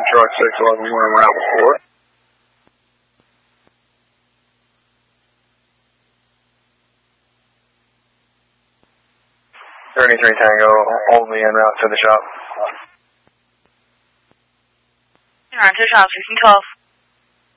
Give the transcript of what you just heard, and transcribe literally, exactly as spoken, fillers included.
Detroit six eleven one route before. thirty-three Tango, only en route to the shop. En route to the shop, sixteen twelve.